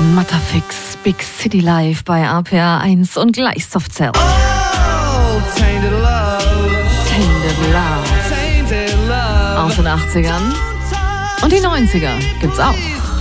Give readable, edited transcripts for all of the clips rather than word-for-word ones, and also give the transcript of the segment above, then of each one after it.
Matterfix, Big City Live bei RPA 1 und gleich Softcell. Oh, Tainted Love. Tainted Love. Aus den 80ern. Und die 90er gibt's auch.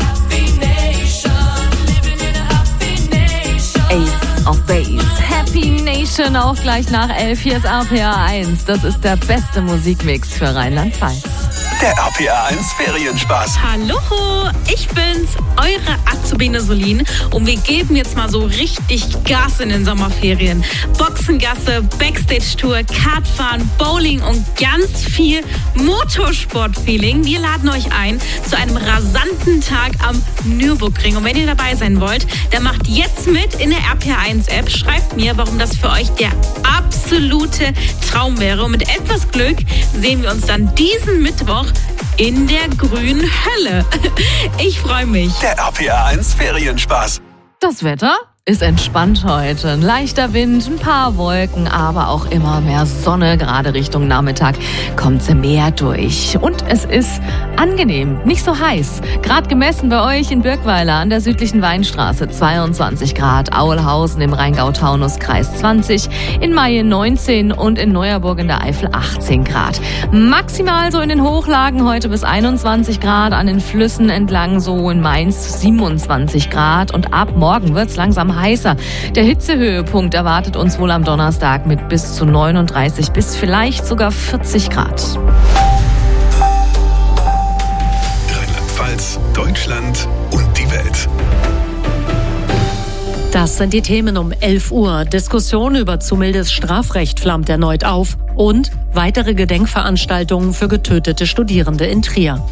Ace of Base, Happy Nation, auch gleich nach 11. Hier ist RPA 1. Das ist der beste Musikmix für Rheinland-Pfalz. Der RPA 1 Ferienspaß. Hallo, ich bin's, eure Azubine Solin und wir geben jetzt mal so richtig Gas in den Sommerferien. Boxengasse, Backstage-Tour, Kartfahren, Bowling und ganz viel Motorsport-Feeling. Wir laden euch ein zu einem rasanten Tag am Nürburgring. Und wenn ihr dabei sein wollt, dann macht jetzt mit in der RPA 1 App. Schreibt mir, warum das für euch der absolute Traum wäre. Und mit etwas Glück sehen wir uns dann diesen Mittwoch in der grünen Hölle. Ich freue mich. Der RPA 1 Ferienspaß. Das Wetter ist entspannt heute. Ein leichter Wind, ein paar Wolken, aber auch immer mehr Sonne. Gerade Richtung Nachmittag kommt sie mehr durch. Und es ist angenehm, nicht so heiß. Gerade gemessen bei euch in Birkweiler an der südlichen Weinstraße 22 Grad. Aulhausen im Rheingau-Taunus-Kreis 20. In Mayen 19 und in Neuerburg in der Eifel 18 Grad. Maximal so in den Hochlagen heute bis 21 Grad. An den Flüssen entlang so in Mainz 27 Grad. Und ab morgen wird's langsam heißer. Der Hitzehöhepunkt erwartet uns wohl am Donnerstag mit bis zu 39 bis vielleicht sogar 40 Grad. Rheinland-Pfalz, Deutschland und die Welt. Das sind die Themen um 11 Uhr. Diskussion über zu mildes Strafrecht flammt erneut auf. Und weitere Gedenkveranstaltungen für getötete Studierende in Trier.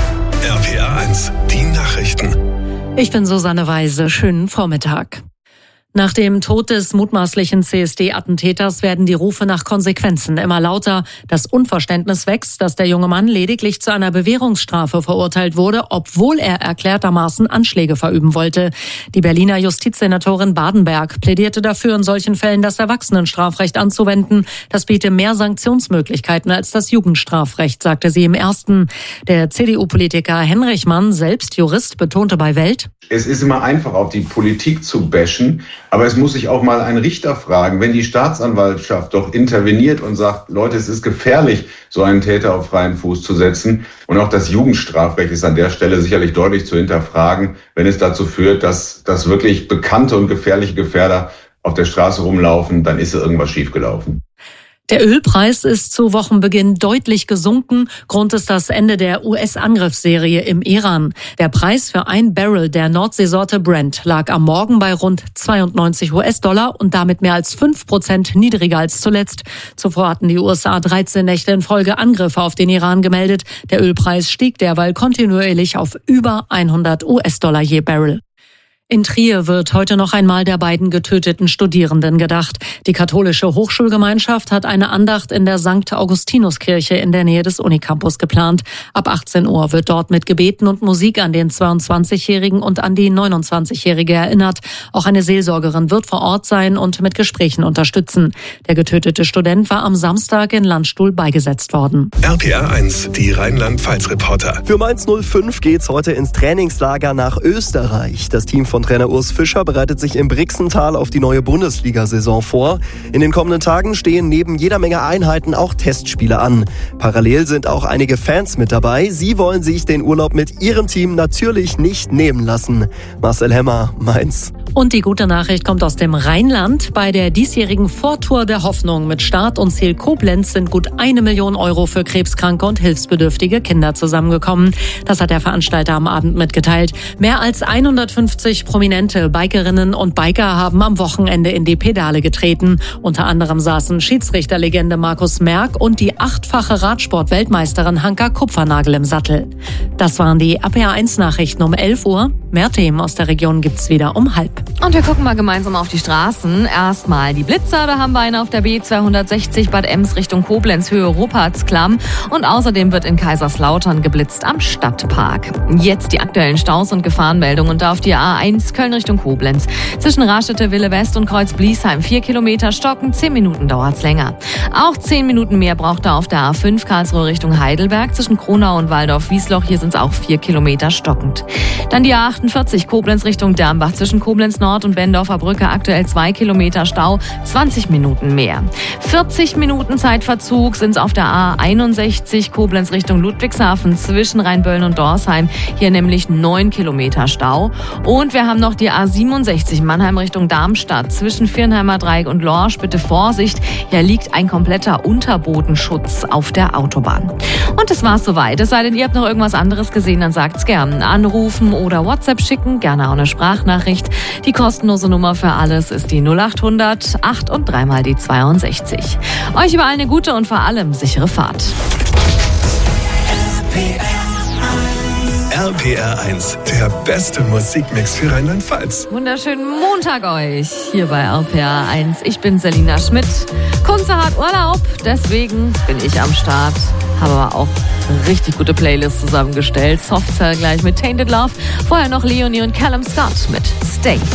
RPA 1, die Nachrichten. Ich bin Susanne Weise. Schönen Vormittag. Nach dem Tod des mutmaßlichen CSD-Attentäters werden die Rufe nach Konsequenzen immer lauter. Das Unverständnis wächst, dass der junge Mann lediglich zu einer Bewährungsstrafe verurteilt wurde, obwohl er erklärtermaßen Anschläge verüben wollte. Die Berliner Justizsenatorin Badenberg plädierte dafür, in solchen Fällen das Erwachsenenstrafrecht anzuwenden. Das biete mehr Sanktionsmöglichkeiten als das Jugendstrafrecht, sagte sie im Ersten. Der CDU-Politiker Henrichmann, selbst Jurist, betonte bei Welt: Es ist immer einfach, auf die Politik zu bashen. Aber es muss sich auch mal ein Richter fragen, wenn die Staatsanwaltschaft doch interveniert und sagt, Leute, es ist gefährlich, so einen Täter auf freien Fuß zu setzen. Und auch das Jugendstrafrecht ist an der Stelle sicherlich deutlich zu hinterfragen, wenn es dazu führt, dass wirklich bekannte und gefährliche Gefährder auf der Straße rumlaufen, dann ist irgendwas schiefgelaufen. Der Ölpreis ist zu Wochenbeginn deutlich gesunken. Grund ist das Ende der US-Angriffsserie im Iran. Der Preis für ein Barrel der Nordseesorte Brent lag am Morgen bei rund 92 US-Dollar und damit mehr als 5% niedriger als zuletzt. Zuvor hatten die USA 13 Nächte in Folge Angriffe auf den Iran gemeldet. Der Ölpreis stieg derweil kontinuierlich auf über 100 US-Dollar je Barrel. In Trier wird heute noch einmal der beiden getöteten Studierenden gedacht. Die katholische Hochschulgemeinschaft hat eine Andacht in der St. Augustinuskirche in der Nähe des Unicampus geplant. Ab 18 Uhr wird dort mit Gebeten und Musik an den 22-Jährigen und an die 29-Jährige erinnert. Auch eine Seelsorgerin wird vor Ort sein und mit Gesprächen unterstützen. Der getötete Student war am Samstag in Landstuhl beigesetzt worden. RPA 1, die Rheinland-Pfalz-Reporter. Für Mainz 05 geht's heute ins Trainingslager nach Österreich. Das Team von Trainer Urs Fischer bereitet sich im Brixental auf die neue Bundesliga-Saison vor. In den kommenden Tagen stehen neben jeder Menge Einheiten auch Testspiele an. Parallel sind auch einige Fans mit dabei. Sie wollen sich den Urlaub mit ihrem Team natürlich nicht nehmen lassen. Marcel Hemmer, Mainz. Und die gute Nachricht kommt aus dem Rheinland. Bei der diesjährigen Vortour der Hoffnung mit Start und Ziel Koblenz sind gut 1 Million Euro für krebskranke und hilfsbedürftige Kinder zusammengekommen. Das hat der Veranstalter am Abend mitgeteilt. Mehr als 150 prominente Bikerinnen und Biker haben am Wochenende in die Pedale getreten. Unter anderem saßen Schiedsrichterlegende Markus Merck und die 8-fache Radsport-Weltmeisterin Hanka Kupfernagel im Sattel. Das waren die RPA 1 Nachrichten um 11 Uhr. Mehr Themen aus der Region gibt's wieder um 12:30. Und wir gucken mal gemeinsam auf die Straßen. Erstmal die Blitzer, da haben wir einen auf der B260 Bad Ems Richtung Koblenz, Höhe Rupertsklamm. Und außerdem wird in Kaiserslautern geblitzt am Stadtpark. Jetzt die aktuellen Staus und Gefahrenmeldungen. Und da auf die A1 Köln Richtung Koblenz. Zwischen Raststätte Wille West und Kreuz Bliesheim 4 Kilometer stocken, 10 Minuten dauert's länger. Auch 10 Minuten mehr braucht er auf der A5 Karlsruhe Richtung Heidelberg. Zwischen Kronau und Waldorf-Wiesloch, hier sind's auch 4 Kilometer stockend. Dann die A8 A48 Koblenz Richtung Dernbach zwischen Koblenz Nord und Bendorfer Brücke aktuell 2 Kilometer Stau, 20 Minuten mehr. 40 Minuten Zeitverzug sind es auf der A61 Koblenz Richtung Ludwigshafen zwischen Rheinböllen und Dorsheim. Hier nämlich 9 Kilometer Stau. Und wir haben noch die A67 Mannheim Richtung Darmstadt zwischen Viernheimer Dreieck und Lorsch. Bitte Vorsicht, hier liegt ein kompletter Unterbodenschutz auf der Autobahn. Und das war's soweit. Es sei denn, ihr habt noch irgendwas anderes gesehen, dann sagt's gern. Anrufen oder WhatsApp schicken, gerne auch eine Sprachnachricht. Die kostenlose Nummer für alles ist die 0800 8 und 3 mal die 62. Euch überall eine gute und vor allem sichere Fahrt. RPR 1, der beste Musikmix für Rheinland-Pfalz. Wunderschönen Montag euch hier bei RPR 1. Ich bin Selina Schmidt. Kunze hat Urlaub, deswegen bin ich am Start. Habe aber auch eine richtig gute Playlist zusammengestellt. Softcell gleich mit Tainted Love. Vorher noch Leonie und Callum Scott mit Stay.